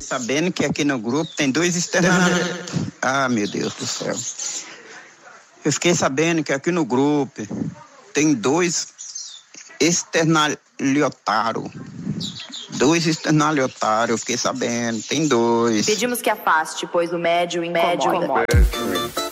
Sabendo que aqui no grupo tem 2 externaliotários. Ah, meu Deus do céu. Eu fiquei sabendo que aqui no grupo tem 2 externaliotários. 2 externaliotários, eu fiquei sabendo, tem 2. Pedimos que afaste, pois o médio incomoda.